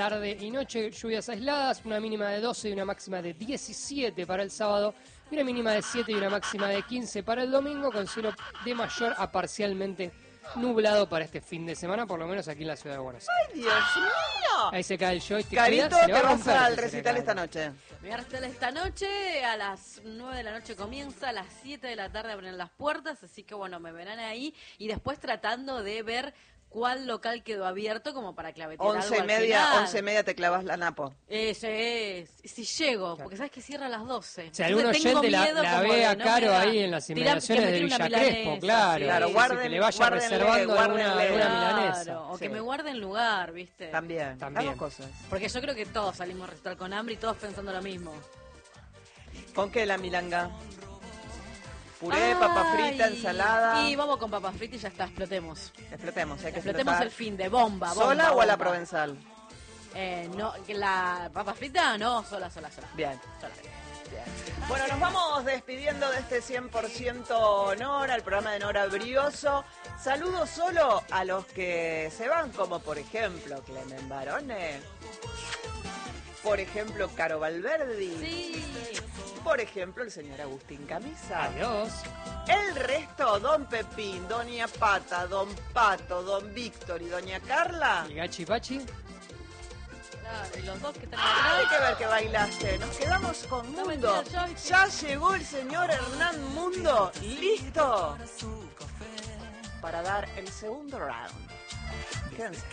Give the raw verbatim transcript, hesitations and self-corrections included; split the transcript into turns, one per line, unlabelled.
tarde y noche, lluvias aisladas, una mínima de doce y una máxima de diecisiete para el sábado, y una mínima de siete y una máxima de quince para el domingo, con cielo de mayor a parcialmente nublado para este fin de semana, por lo menos aquí en la ciudad de Buenos Aires.
¡Ay, Dios mío!
Ahí se cae el joystick.
Carito,
Cuidado, se le va
te
a
vas
romper,
al
se le
recital
cae.
esta noche.
Mi recital esta noche, a las nueve de la noche comienza, a las siete de la tarde abren las puertas, así que bueno, me verán ahí y después tratando de ver cuál local quedó abierto como para clavetear
Once
algo
y
al
media,
final.
once y media te clavas la napo.
Ese es, si llego, porque sabes que cierra a las doce.
Si algún
Entonces tengo
oyente la,
miedo
la
como
ve
de
a
no
Caro
me da-
ahí en las
tirar-
inmediaciones
que me
de
tire
Villa
una
Crespo,
milanesa,
claro.
sí.
Claro,
Sí,
guarden-
que le vaya
guárdenle-
reservando alguna,
guárdenle.
alguna
Claro,
milanesa.
o que
Sí.
me guarden lugar, ¿viste?
También,
También.
las dos cosas.
Porque yo creo que todos salimos a recital con hambre y todos pensando lo mismo.
¿Con qué la milanga? Puré, papa frita,
Ay,
ensalada.
Y vamos con papas fritas y ya está, explotemos.
Explotemos, hay que
Explotemos
explotar.
el fin de bomba, bomba.
¿Sola o a la
bomba.
provenzal?
Eh, no, que la papa frita, no, sola, sola, sola.
Bien.
Sola.
Bien. Bueno, nos vamos despidiendo de este cien por ciento Nora, el programa de Nora Brioso. Saludo solo a los que se van, como por ejemplo Clemen Barone, por ejemplo Caro Valverdi,
Sí.
por ejemplo el señor Agustín Camisa.
Adiós.
El resto, Don Pepín, Doña Pata, Don Pato, Don Víctor y Doña Carla.
¿Y Gachi Pachi?
Claro, y los dos que están
Hay
acá.
que ver que bailaste. Nos quedamos con
No,
Mundo.
mentira, yo-
Ya llegó el señor Hernán Mundo. ¿Listo? Para dar el segundo round. Quédense.